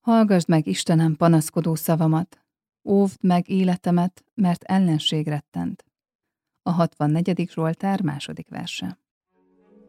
Hallgasd meg, Istenem, panaszkodó szavamat, óvd meg életemet, mert ellenség rettent. A 64. Zsoltár 2. verse.